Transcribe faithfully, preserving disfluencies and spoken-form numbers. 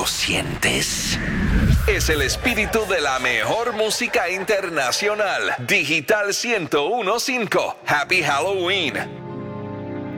¿Lo sientes? Es el espíritu de la mejor música internacional. Digital ciento uno punto cinco. Happy Halloween.